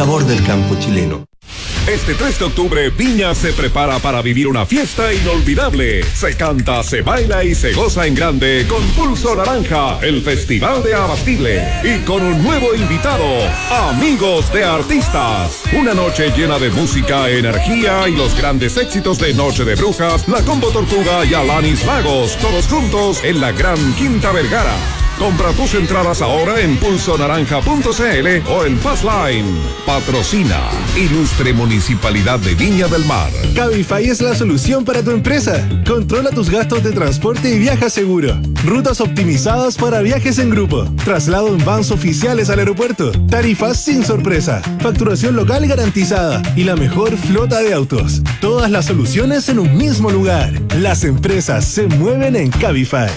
sabor del campo chileno. Este 3 de octubre, Viña se prepara para vivir una fiesta inolvidable. Se canta, se baila y se goza en grande con Pulso Naranja, el Festival de Abastible. Y con un nuevo invitado, Amigos de Artistas. Una noche llena de música, energía y los grandes éxitos de Noche de Brujas, La Combo Tortuga y Alanis Lagos, todos juntos en la Gran Quinta Vergara. Compra tus entradas ahora en pulsonaranja.cl o en Fastline. Patrocina Ilustre Municipalidad de Viña del Mar. Cabify es la solución para tu empresa. Controla tus gastos de transporte y viaja seguro. Rutas optimizadas para viajes en grupo. Traslado en vans oficiales al aeropuerto. Tarifas sin sorpresa. Facturación local garantizada. Y la mejor flota de autos. Todas las soluciones en un mismo lugar. Las empresas se mueven en Cabify.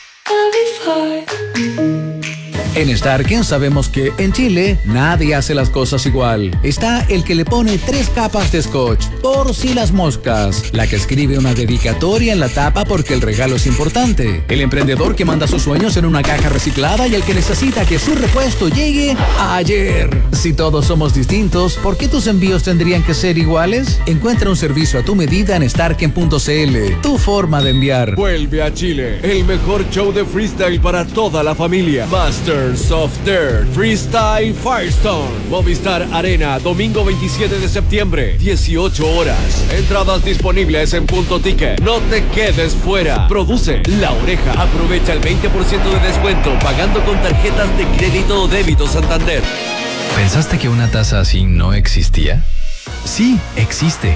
En Starken sabemos que en Chile nadie hace las cosas igual. Está el que le pone 3 capas de scotch por si las moscas, la que escribe una dedicatoria en la tapa porque el regalo es importante, el emprendedor que manda sus sueños en una caja reciclada y el que necesita que su repuesto llegue ayer. Si todos somos distintos, ¿por qué tus envíos tendrían que ser iguales? Encuentra un servicio a tu medida en starken.cl, tu forma de enviar. Vuelve a Chile, el mejor show de freestyle para toda la familia. Masters of Dirt Freestyle Firestone, Movistar Arena, domingo 27 de septiembre, 18 horas. Entradas disponibles en Punto Ticket. No te quedes fuera. Produce La Oreja. Aprovecha el 20% de descuento pagando con tarjetas de crédito o débito Santander. ¿Pensaste que una tasa así no existía? Sí, existe.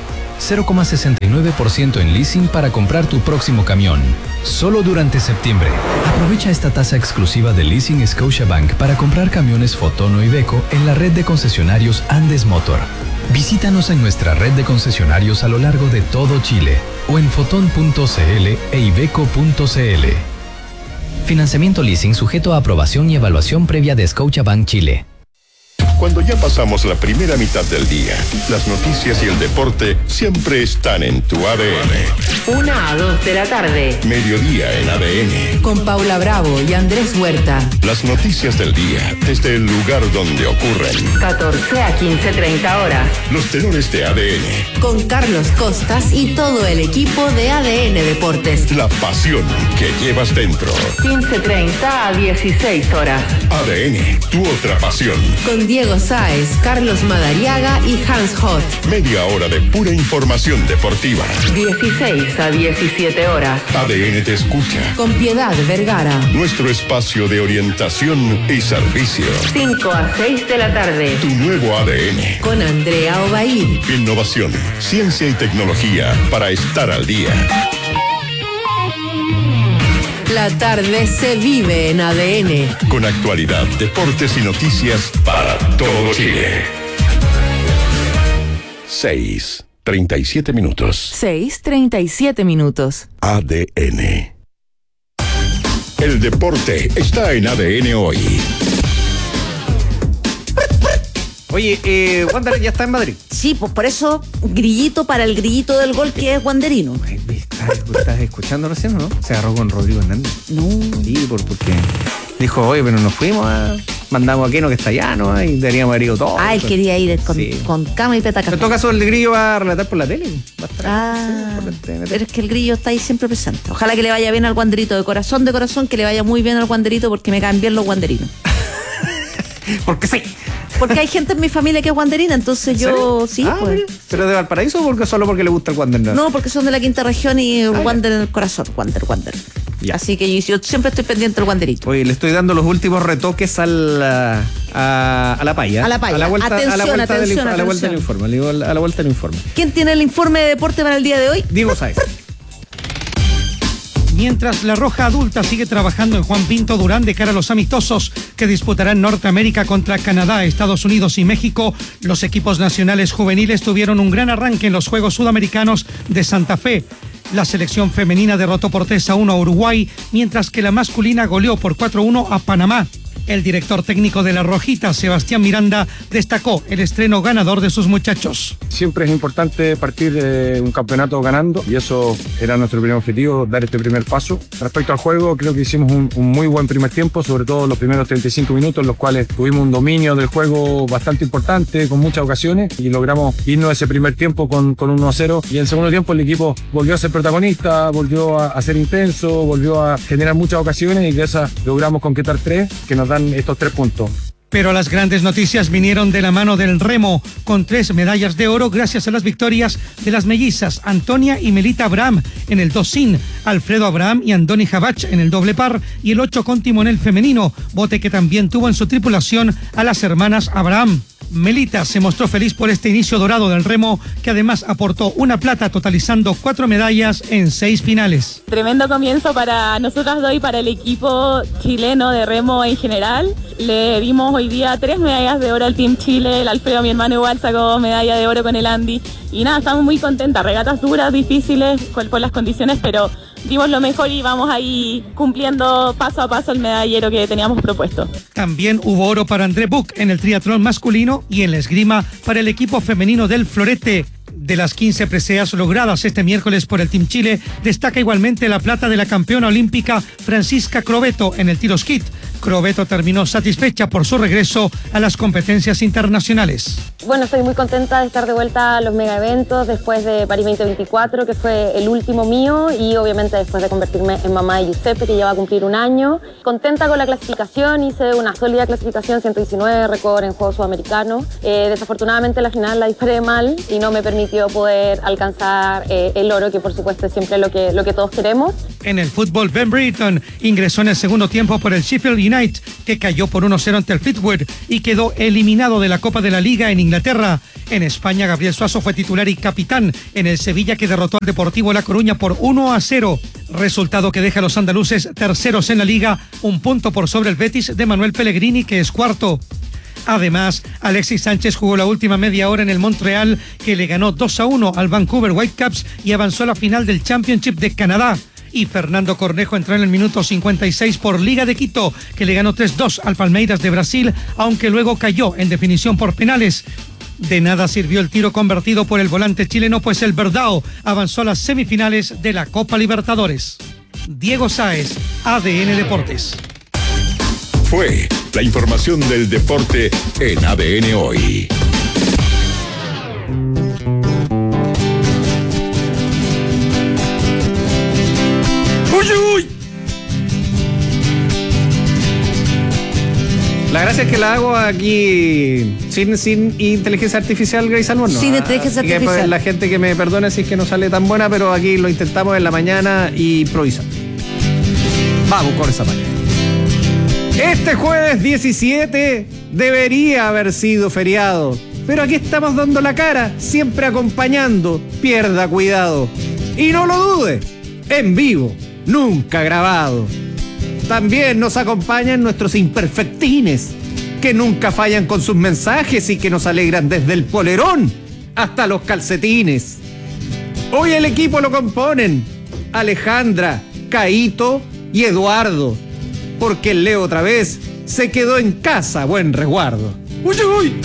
0,69% en leasing para comprar tu próximo camión. Solo durante septiembre. Aprovecha esta tasa exclusiva de leasing Scotiabank para comprar camiones Foton o Iveco en la red de concesionarios Andes Motor. Visítanos en nuestra red de concesionarios a lo largo de todo Chile o en foton.cl e iveco.cl. Financiamiento leasing sujeto a aprobación y evaluación previa de Scotiabank Chile. Cuando ya pasamos la primera mitad del día, las noticias y el deporte siempre están en tu ADN. 1 a 2 de la tarde. Mediodía en ADN. Con Paula Bravo y Andrés Huerta. Las noticias del día desde el lugar donde ocurren. 14 a 15:30 horas. Los tenores de ADN. Con Carlos Costas y todo el equipo de ADN Deportes. La pasión que llevas dentro. 15:30 a 16 horas. ADN, tu otra pasión. Con Diego Sáez, Carlos Madariaga y Hans Hoth. Media hora de pura información deportiva. 16 a 17 horas. ADN te escucha. Con Piedad Vergara. Nuestro espacio de orientación y servicio. 5 a 6 de la tarde. Tu nuevo ADN. Con Andrea Obaid. Innovación, ciencia y tecnología para estar al día. La tarde se vive en ADN. Con actualidad, deportes y noticias para todo Chile. 6:37 minutos. 6:37 minutos. ADN. El deporte está en ADN hoy. Oye, Wander ya está en Madrid. Sí, pues por eso, grillito para el grillito del gol que es Wanderino. ¿Estás escuchando recién o no? Se agarró con Rodrigo Hernández. No. Sí, porque dijo, oye, pero nos fuimos mandamos a Keno que está allá, ¿no? Y deberíamos haber ido todos. Él quería ir con cama y petaca. En todo caso, el grillo va a relatar por la tele. Va a estar pero es que el grillo está ahí siempre presente. Ojalá que le vaya bien al Wanderito, de corazón, que le vaya muy bien al Wanderito, porque me caen bien los wanderinos. Porque sí. Porque hay gente en mi familia que es wanderina, entonces yo sí. Pues. Mira. ¿Pero de Valparaíso o porque solo porque le gusta el Wander? No, porque son de la quinta región y Wander en el corazón. Wander. Ya. Así que yo siempre estoy pendiente del Wanderito. Oye, le estoy dando los últimos retoques a la paya. A la paya. A la vuelta del informe. ¿Quién tiene el informe de deporte para el día de hoy? Diego Sáez. Mientras la Roja Adulta sigue trabajando en Juan Pinto Durán de cara a los amistosos que disputarán Norteamérica contra Canadá, Estados Unidos y México, los equipos nacionales juveniles tuvieron un gran arranque en los Juegos Sudamericanos de Santa Fe. La selección femenina derrotó por 3-1 a Uruguay, mientras que la masculina goleó por 4-1 a Panamá. El director técnico de la Rojita, Sebastián Miranda, destacó el estreno ganador de sus muchachos. Siempre es importante partir de un campeonato ganando y eso era nuestro primer objetivo, dar este primer paso. Respecto al juego, creo que hicimos un muy buen primer tiempo, sobre todo los primeros 35 minutos, en los cuales tuvimos un dominio del juego bastante importante, con muchas ocasiones, y logramos irnos ese primer tiempo con un 1-0. Y en el segundo tiempo el equipo volvió a ser protagonista, volvió a ser intenso, volvió a generar muchas ocasiones y de esas logramos concretar 3, que nos dan estos 3 puntos. Pero las grandes noticias vinieron de la mano del remo, con 3 medallas de oro gracias a las victorias de las mellizas Antonia y Melita Abraham en el 2 sin, Alfredo Abraham y Andoni Javach en el doble par y el 8 con timonel femenino, bote que también tuvo en su tripulación a las hermanas Abraham. Melita se mostró feliz por este inicio dorado del remo, que además aportó una plata, totalizando 4 medallas en 6 finales. Tremendo comienzo para nosotras dos y para el equipo chileno de remo en general. Le dimos hoy día 3 medallas de oro al Team Chile. El Alfredo, mi hermano, igual sacó medalla de oro con el Andy. Y nada, estamos muy contentas. Regatas duras, difíciles por las condiciones, pero dimos lo mejor y vamos ahí cumpliendo paso a paso el medallero que teníamos propuesto. También hubo oro para André Buch en el triatlón masculino y en la esgrima para el equipo femenino del Florete. De las 15 preseas logradas este miércoles por el Team Chile, destaca igualmente la plata de la campeona olímpica Francisca Crobeto en el tiro skit. Crobeto terminó satisfecha por su regreso a las competencias internacionales. Bueno, estoy muy contenta de estar de vuelta a los megaeventos después de París 2024, que fue el último mío, y obviamente después de convertirme en mamá de Giuseppe, que ya va a cumplir 1 año. Contenta con la clasificación, hice una sólida clasificación, 119 récord en Juegos Sudamericanos. Desafortunadamente la final la disparé mal y no me permitió poder alcanzar el oro, que por supuesto es siempre lo que todos queremos. En el fútbol, Ben Britton ingresó en el segundo tiempo por el Sheffield United, que cayó por 1-0 ante el Fleetwood y quedó eliminado de la Copa de la Liga en Inglaterra. En España, Gabriel Suazo fue titular y capitán en el Sevilla, que derrotó al Deportivo La Coruña por 1-0. Resultado que deja a los andaluces terceros en la Liga, 1 punto por sobre el Betis de Manuel Pellegrini, que es cuarto. Además, Alexis Sánchez jugó la última media hora en el Montreal, que le ganó 2-1 al Vancouver Whitecaps y avanzó a la final del Championship de Canadá. Y Fernando Cornejo entró en el minuto 56 por Liga de Quito, que le ganó 3-2 al Palmeiras de Brasil, aunque luego cayó en definición por penales. De nada sirvió el tiro convertido por el volante chileno, pues el Verdao avanzó a las semifinales de la Copa Libertadores. Diego Sáez, ADN Deportes. Fue la información del deporte en ADN Hoy. ¡Uy! La gracia es que la hago aquí sin inteligencia artificial, Grace Almor, ¿no? Sin inteligencia artificial. Que la gente que me perdone si es que no sale tan buena, pero aquí lo intentamos en la mañana y improvisamos. Vamos con esa página. Este jueves 17 debería haber sido feriado, pero aquí estamos dando la cara, siempre acompañando. Pierda cuidado. Y no lo dude, en vivo, nunca grabado. También nos acompañan nuestros imperfectines, que nunca fallan con sus mensajes y que nos alegran desde el polerón hasta los calcetines. Hoy el equipo lo componen Alejandra, Caíto y Eduardo, porque el Leo otra vez se quedó en casa, buen resguardo. ¡Uy, uy!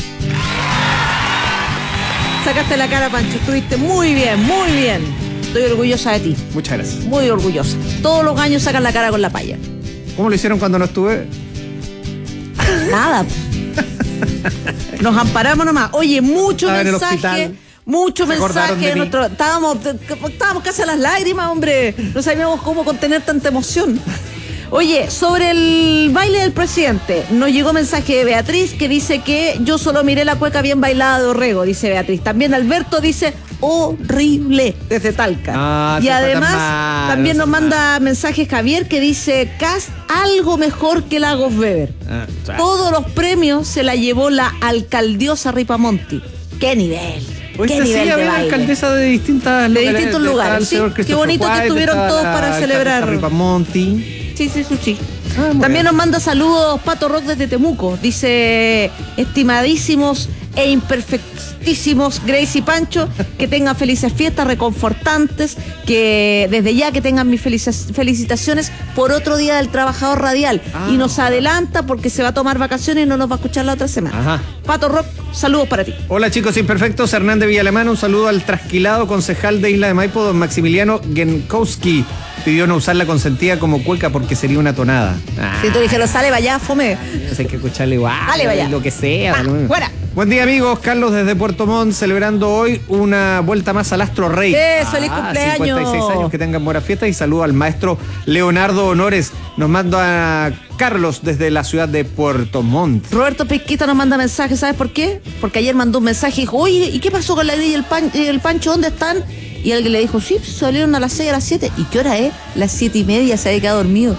Sacaste la cara, Pancho, estuviste muy bien, muy bien. Estoy orgullosa de ti. Muchas gracias. Muy orgullosa. Todos los años sacan la cara con la paya. ¿Cómo lo hicieron cuando no estuve? Nada. Nos amparamos nomás. Oye, mucho mensaje. Mucho mensaje. Estábamos casi a las lágrimas, hombre. No sabíamos cómo contener tanta emoción. Oye, sobre el baile del presidente, nos llegó mensaje de Beatriz que dice que yo solo miré la cueca bien bailada de Orrego, dice Beatriz. También Alberto dice horrible desde Talca. Y además también nos manda mensaje Javier que dice Cast algo mejor que Lagos Weber. Todos los premios se la llevó la alcaldiosa Ripamonti. ¡Qué nivel! Hoy ¿Qué nivel sí, de había baile? Alcaldesa de distintos lugares. Sí, qué bonito que estuvieron todos para celebrar. Ripamonti. Sí. También nos manda saludos Pato Rock desde Temuco. Dice, estimadísimos e imperfectísimos Grace y Pancho, que tengan felices fiestas, reconfortantes, que desde ya que tengan mis felicitaciones por otro Día del Trabajador Radial. Y nos adelanta porque se va a tomar vacaciones y no nos va a escuchar la otra semana. Ajá. Pato Rock, saludos para ti. Hola chicos imperfectos, Hernández Villalemán, un saludo al trasquilado concejal de Isla de Maipo, don Maximiliano Genkowski. Pidió no usar la consentida como cueca porque sería una tonada. Si tú dijeron, sale, vaya, fome. Hay que escucharle igual. Dale, vaya. Lo que sea. Fuera. Buen día, amigos. Carlos desde Puerto Montt, celebrando hoy una vuelta más al Astro Rey. ¡Feliz cumpleaños! 56 años, que tengan buena fiesta. Y saludo al maestro Leonardo Honores. Nos manda a Carlos desde la ciudad de Puerto Montt. Roberto Pesquita nos manda mensaje, ¿sabes por qué? Porque ayer mandó un mensaje y dijo, oye, ¿y qué pasó con la Grey y el Pancho? ¿Dónde están? Y alguien le dijo, sí, salieron a las 6, a las 7. ¿Y qué hora es? Las 7:30, se había quedado dormido.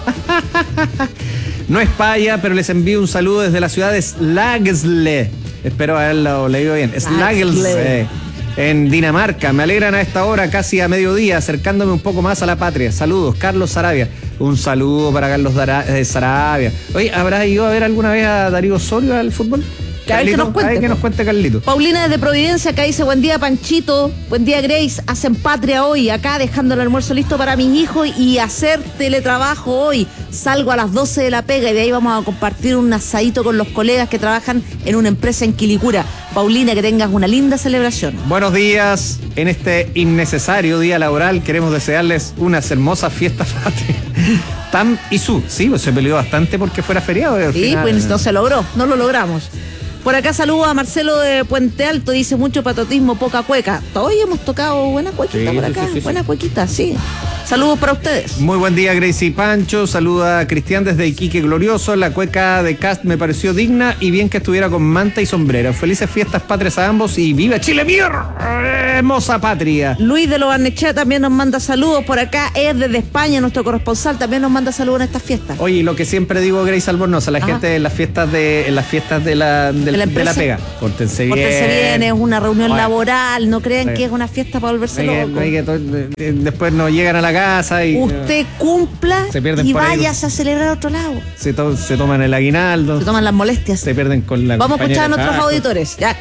No es paya, pero les envío un saludo desde la ciudad de Slagsle. Espero haberlo leído bien. Slagsle. En Dinamarca. Me alegran a esta hora, casi a mediodía, acercándome un poco más a la patria. Saludos, Carlos Sarabia. Un saludo para Carlos Sarabia. Oye, ¿habrás ido a ver alguna vez a Darío Osorio al fútbol? A ver, que nos cuente. Que nos cuente Carlito. Paulina desde Providencia, acá dice, buen día Panchito, buen día Grace, hacen patria hoy, acá dejando el almuerzo listo para mis hijos y hacer teletrabajo hoy. Salgo a las 12 de la pega y de ahí vamos a compartir un asadito con los colegas que trabajan en una empresa en Quilicura. Paulina, que tengas una linda celebración. Buenos días, en este innecesario día laboral queremos desearles unas hermosas fiestas patrias. Tam y Su, sí, pues se peleó bastante porque fuera feriado. Sí, final, pues no se logró, no lo logramos. Por acá saludo a Marcelo de Puente Alto, dice mucho patriotismo, poca cueca. Hoy hemos tocado buena cuequita por acá, buena cuequita, sí. Saludos para ustedes. Muy buen día, Gracie y Pancho. Saluda a Cristian desde Iquique Glorioso. La cueca de Cast me pareció digna y bien que estuviera con manta y sombrero. Felices fiestas patrias a ambos y ¡viva Chile, mierda! Hermosa patria. Luis de Lobarnechea también nos manda saludos. Por acá es desde España, nuestro corresponsal también nos manda saludos en estas fiestas. Oye, lo que siempre digo, Grace Albornoz, a la gente en las fiestas de la pega. Pórtense bien. Pórtense bien, es una reunión laboral, no crean que es una fiesta para volverse loco. Después no llegan a la casa y usted cumpla y vayas a celebrar a otro lado. Se toman el aguinaldo. Se toman las molestias. Se pierden con la Vamos a escuchar a nuestros auditores. Ya.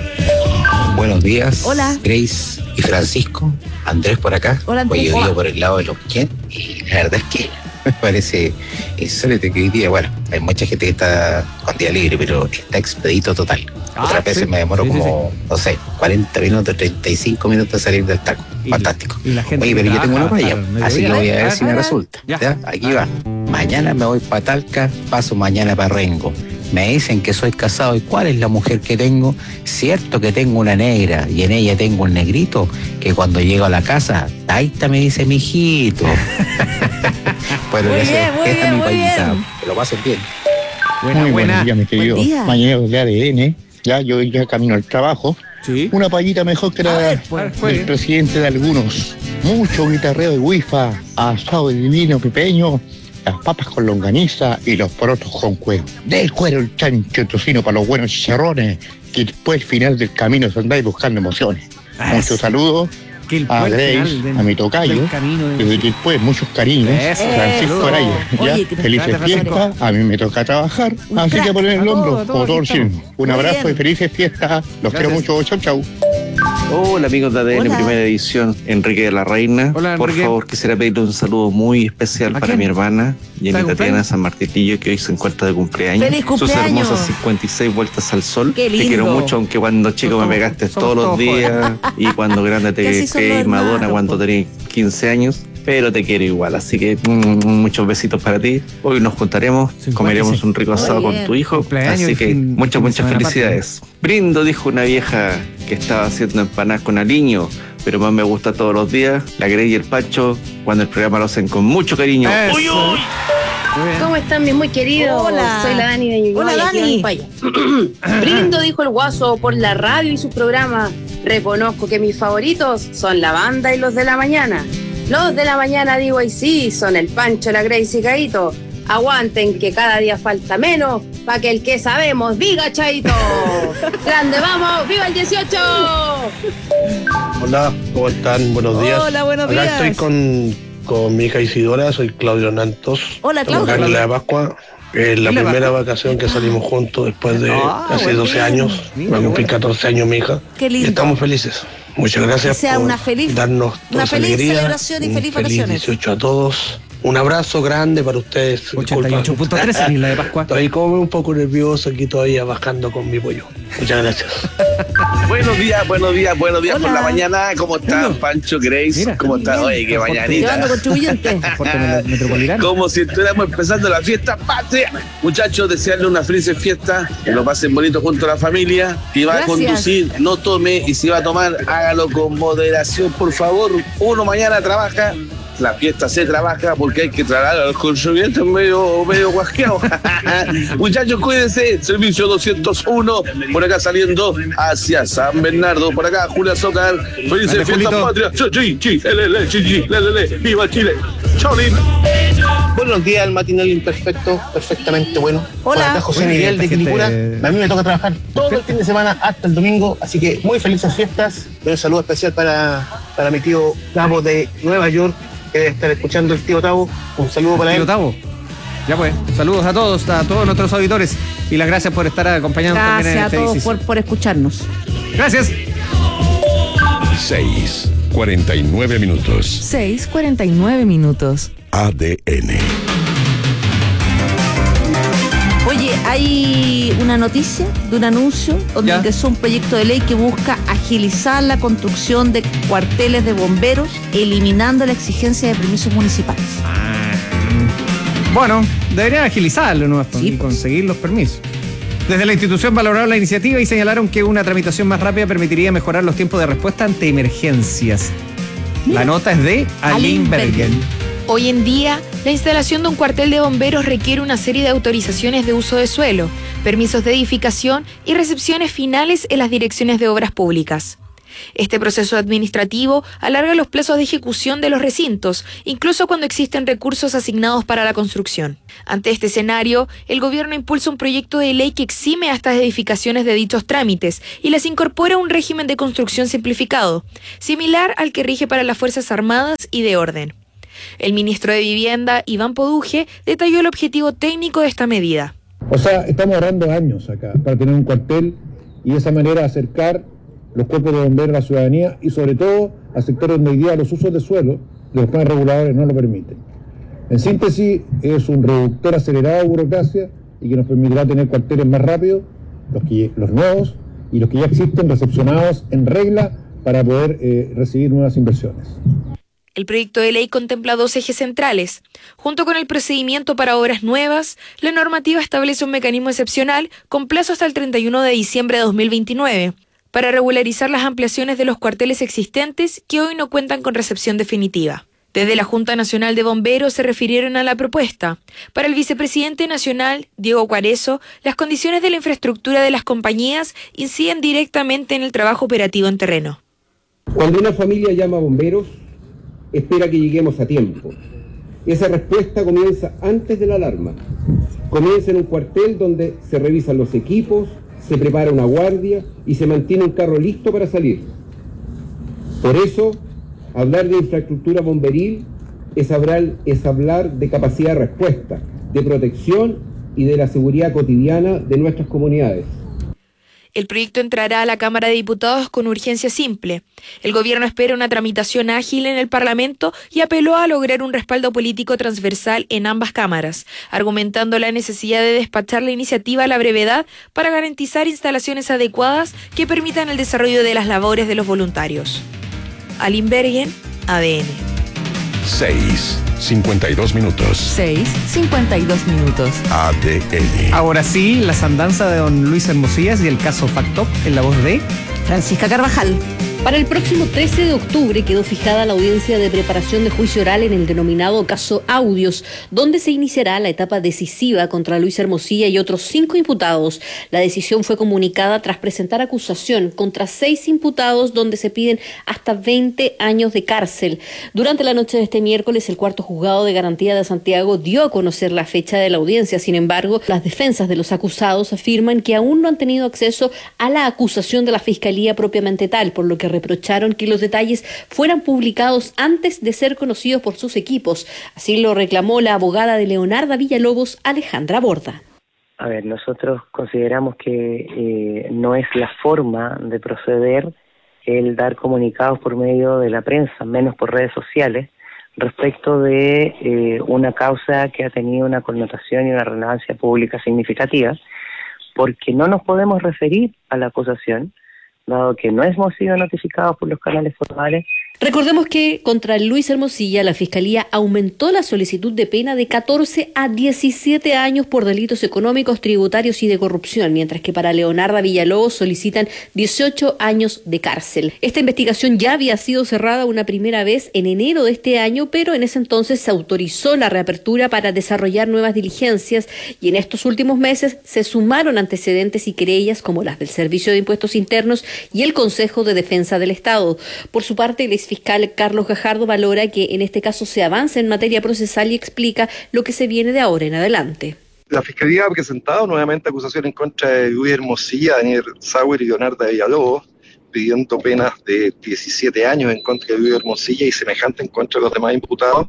Buenos días. Hola. Grace y Francisco. Andrés por acá. Hola, Andrés. Hoy yo vivo por el lado de los Ken y la verdad es que me parece insólito que hoy día, bueno, hay mucha gente que está con día libre, pero está expedito total. Otras veces me demoro no sé, 40 minutos, 35 minutos de salir del taco. Fantástico. Oye, pero yo tengo una falla, así que voy a ver si me resulta. ¿Ya? Aquí va. Mañana me voy para Talca, paso mañana para Rengo. Me dicen que soy casado. ¿Y cuál es la mujer que tengo? Cierto que tengo una negra y en ella tengo un negrito que cuando llego a la casa, Taita me dice mijito. Bueno, muy bien, muy bien. Que lo pasen bien. Muy buenos días, mi querido compañero de ADN. Ya, yo ya camino al trabajo. ¿Sí? Una payita mejor que la del presidente de algunos. Mucho guitarreo de wifi, asado de divino pipeño, las papas con longaniza y los porotos con cuero. Del cuero el chancho tocino para los buenos chicharrones, que después al final del camino se andáis buscando emociones. Muchos saludos a Grace, a mi tocayo, desde que después muchos cariños, Francisco Araya. Felices fiestas, a mí me toca trabajar, así que poner el hombro, como todos decimos. Un abrazo y felices fiestas, los quiero mucho, chau chau. Hola amigos de ADN, primera edición, Enrique de la Reina. Hola, por favor, quisiera pedirle un saludo muy especial para mi hermana Jenny Tatiana San Martitillo, que hoy se encuentra de cumpleaños. ¡Feliz cumpleaños! Sus hermosas 56 vueltas al sol. ¡Qué lindo! Te quiero mucho, aunque cuando chico me pegaste todos los días y cuando grande te creí Madonna cuando tenías 15 años. Pero te quiero igual, así que muchos besitos para ti. Hoy nos juntaremos, comeremos un rico asado con tu hijo, así que muchas felicidades. Brindo, dijo una vieja que estaba haciendo empanadas con aliño, pero más me gusta todos los días, la Grey y el Pacho, cuando el programa lo hacen con mucho cariño. ¡Uy, uy! ¿Cómo están mis muy queridos? Hola. Soy la Dani de Ñuñoa. Hola, Dani. Brindo, dijo el Guaso, por la radio y su programa. Reconozco que mis favoritos son la banda y los de la mañana. Los de la mañana, digo, y sí, son el Pancho, la Grace y Caito. Aguanten que cada día falta menos, pa' que el que sabemos diga Chaito. ¡Grande, vamos! ¡Viva el 18! Hola, ¿cómo están? Buenos días. Hola, buenos días. Acá estoy con mi hija Isidora, soy Claudio Nantos. Hola, Claudio. Carla de Pascua. La primera vacación que salimos juntos después de casi 12 años. Va a cumplir 14 años mi hija. Qué lindo. Y estamos felices. Muchas gracias que sea por una feliz celebración y feliz vacaciones. 18 a todos. Un abrazo grande para ustedes. 88.3 en Isla de Pascua. Estoy como un poco nervioso aquí todavía bajando con mi pollo. Muchas gracias. Buenos días Hola. Por la mañana. ¿Cómo están, Pancho, Grace? Mira, ¿Cómo están? Oye, qué mañanita. Llevando contribuyentes. Como si estuviéramos empezando la fiesta patria. Muchachos, desearle una feliz fiesta, que lo pasen bonito junto a la familia. Si va a conducir, no tome, y si va a tomar, hágalo con moderación, por favor. Uno mañana trabaja. La fiesta se trabaja porque hay que trasladar a los contribuyentes medio guasqueado. Muchachos, cuídense. Servicio 201, por acá saliendo hacia San Bernardo. Por acá, Julia Zócar. Felices fiestas patrias. ¡Viva Chile! ¡Cholín! Buenos días, el matinal imperfecto, perfectamente bueno. Hola. Por acá José Miguel de Quilicura. A mí me toca trabajar todo el fin de semana hasta el domingo, así que muy felices fiestas. Un saludo especial para mi tío Tavo de Nueva York, que debe estar escuchando el tío Tavo. Un saludo para él. Tío Tavo. Ya pues, saludos a todos nuestros auditores y las gracias por estar acompañándonos también en este Gracias a todos por escucharnos. Gracias. 6:49 minutos. 6:49 minutos. ADN. Oye, hay una noticia de un anuncio donde ingresó un proyecto de ley que busca agilizar la construcción de cuarteles de bomberos, eliminando la exigencia de permisos municipales. Bueno, deberían agilizarlo, ¿no? Y conseguir los permisos. Desde la institución valoraron la iniciativa y señalaron que una tramitación más rápida permitiría mejorar los tiempos de respuesta ante emergencias. La nota es de Aline Bergen. Hoy en día, la instalación de un cuartel de bomberos requiere una serie de autorizaciones de uso de suelo, permisos de edificación y recepciones finales en las direcciones de obras públicas. Este proceso administrativo alarga los plazos de ejecución de los recintos, incluso cuando existen recursos asignados para la construcción. Ante este escenario, el gobierno impulsa un proyecto de ley que exime a estas edificaciones de dichos trámites y las incorpora a un régimen de construcción simplificado, similar al que rige para las Fuerzas Armadas y de Orden. El ministro de Vivienda, Iván Poduje, detalló el objetivo técnico de esta medida. O sea, estamos ahorrando años acá para tener un cuartel y de esa manera acercar los cuerpos de bomberos a la ciudadanía y sobre todo a sectores donde hoy día los usos de suelo de los planes reguladores no lo permiten. En síntesis, es un reductor acelerado de burocracia y que nos permitirá tener cuarteles más rápidos, los nuevos y los que ya existen recepcionados en regla para poder recibir nuevas inversiones. El proyecto de ley contempla dos ejes centrales. Junto con el procedimiento para obras nuevas, la normativa establece un mecanismo excepcional con plazo hasta el 31 de diciembre de 2029 para regularizar las ampliaciones de los cuarteles existentes que hoy no cuentan con recepción definitiva. Desde la Junta Nacional de Bomberos se refirieron a la propuesta. Para el vicepresidente nacional, Diego Cuarezo, las condiciones de la infraestructura de las compañías inciden directamente en el trabajo operativo en terreno. Cuando una familia llama a bomberos, espera que lleguemos a tiempo. Esa respuesta comienza antes de la alarma. Comienza en un cuartel donde se revisan los equipos, se prepara una guardia y se mantiene un carro listo para salir. Por eso, hablar de infraestructura bomberil es hablar de capacidad de respuesta, de protección y de la seguridad cotidiana de nuestras comunidades. El proyecto entrará a la Cámara de Diputados con urgencia simple. El gobierno espera una tramitación ágil en el Parlamento y apeló a lograr un respaldo político transversal en ambas cámaras, argumentando la necesidad de despachar la iniciativa a la brevedad para garantizar instalaciones adecuadas que permitan el desarrollo de las labores de los voluntarios. Aline Bergen, ADN. 6:52 minutos. 6:52 minutos. ADN. Ahora sí, las andanzas de don Luis Hermosías y el caso Factop en la voz de Francisca Carvajal. Para el próximo 13 de octubre quedó fijada la audiencia de preparación de juicio oral en el denominado caso Audios, donde se iniciará la etapa decisiva contra Luis Hermosilla y otros 5 imputados. La decisión fue comunicada tras presentar acusación contra 6 imputados, donde se piden hasta 20 años de cárcel. Durante la noche de este miércoles, el cuarto juzgado de garantía de Santiago dio a conocer la fecha de la audiencia. Sin embargo, las defensas de los acusados afirman que aún no han tenido acceso a la acusación de la Fiscalía propiamente tal, por lo que reprocharon que los detalles fueran publicados antes de ser conocidos por sus equipos. Así lo reclamó la abogada de Leonarda Villalobos, Alejandra Borda. A ver, nosotros consideramos que no es la forma de proceder el dar comunicados por medio de la prensa, menos por redes sociales, respecto de una causa que ha tenido una connotación y una relevancia pública significativa, porque no nos podemos referir a la acusación, dado que no hemos sido notificados por los canales formales. Recordemos que contra Luis Hermosilla la Fiscalía aumentó la solicitud de pena de 14 a 17 años por delitos económicos, tributarios y de corrupción, mientras que para Leonarda Villalobos solicitan 18 años de cárcel. Esta investigación ya había sido cerrada una primera vez en enero de este año, pero en ese entonces se autorizó la reapertura para desarrollar nuevas diligencias y en estos últimos meses se sumaron antecedentes y querellas como las del Servicio de Impuestos Internos y el Consejo de Defensa del Estado. Por su parte, el exfiscal Carlos Gajardo valora que en este caso se avanza en materia procesal y explica lo que se viene de ahora en adelante. La Fiscalía ha presentado nuevamente acusación en contra de Luis Hermosilla, Daniel Sauer y Leonarda Villalobos, pidiendo penas de 17 años en contra de Luis Hermosilla y semejante en contra de los demás imputados,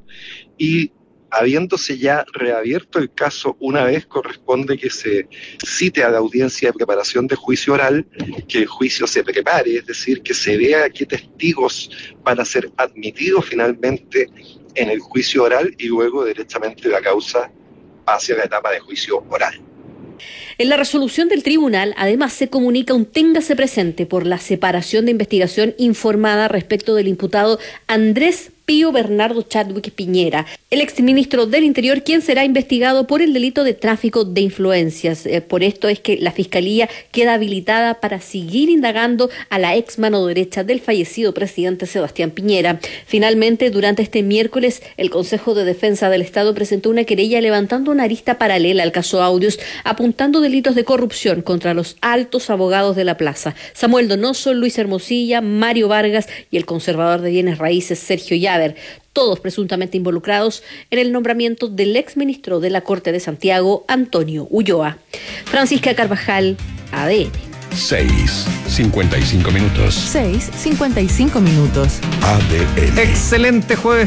y habiéndose ya reabierto el caso una vez, corresponde que se cite a la audiencia de preparación de juicio oral, que el juicio se prepare, es decir, que se vea qué testigos van a ser admitidos finalmente en el juicio oral y luego directamente la causa hacia la etapa de juicio oral. En la resolución del tribunal, además, se comunica un téngase presente por la separación de investigación informada respecto del imputado Andrés Pío Bernardo Chadwick Piñera, el exministro del Interior, quien será investigado por el delito de tráfico de influencias. Por esto es que la Fiscalía queda habilitada para seguir indagando a la ex mano derecha del fallecido presidente Sebastián Piñera. Finalmente, durante este miércoles, el Consejo de Defensa del Estado presentó una querella levantando una arista paralela al caso Audios, apuntando delitos de corrupción contra los altos abogados de la plaza: Samuel Donoso, Luis Hermosilla, Mario Vargas y el conservador de bienes raíces Sergio Llaver, todos presuntamente involucrados en el nombramiento del exministro de la Corte de Santiago, Antonio Ulloa. Francisca Carvajal, ADN. 6:55 minutos. 6:55 minutos. ADN. Excelente jueves